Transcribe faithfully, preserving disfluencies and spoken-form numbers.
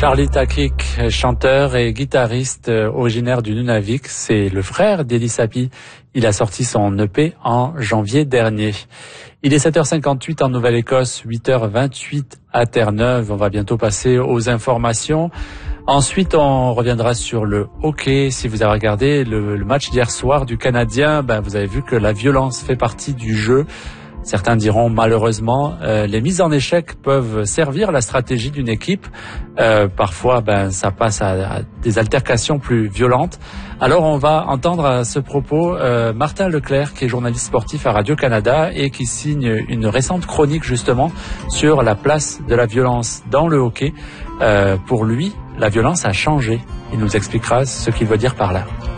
Charlie Takik, chanteur et guitariste originaire du Nunavik, c'est le frère d'Eli Sapi. Il a sorti son E P en janvier dernier. Il est sept heures cinquante-huit en Nouvelle-Écosse, huit heures vingt-huit à Terre-Neuve. On va bientôt passer aux informations. Ensuite, on reviendra sur le hockey. Si vous avez regardé le, le match d'hier soir du Canadien, ben vous avez vu que la violence fait partie du jeu. Certains diront malheureusement, euh, les mises en échec peuvent servir la stratégie d'une équipe. Euh, parfois, ben ça passe à, à des altercations plus violentes. Alors, on va entendre à ce propos euh, Martin Leclerc, qui est journaliste sportif à Radio-Canada et qui signe une récente chronique justement sur la place de la violence dans le hockey. Euh, pour lui, la violence a changé. Il nous expliquera ce qu'il veut dire par là.